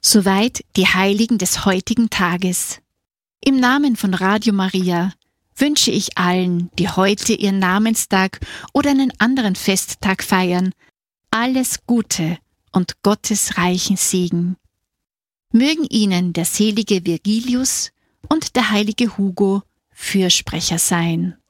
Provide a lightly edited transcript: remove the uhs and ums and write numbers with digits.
Soweit die Heiligen des heutigen Tages. Im Namen von Radio Maria wünsche ich allen, die heute ihren Namenstag oder einen anderen Festtag feiern, alles Gute und Gottes reichen Segen. Mögen ihnen der selige Virgilius und der heilige Hugo Fürsprecher sein.